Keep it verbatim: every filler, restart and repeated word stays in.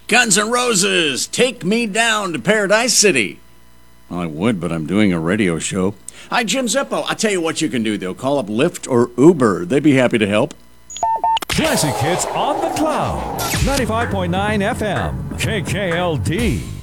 Guns N' Roses, Take Me Down to Paradise City. Well, I would, but I'm doing a radio show. Hi, Jim Zippo. I'll tell you what you can do, though. Call up Lyft or Uber. They'd be happy to help. Classic hits on the cloud. ninety-five point nine F M. K K L D.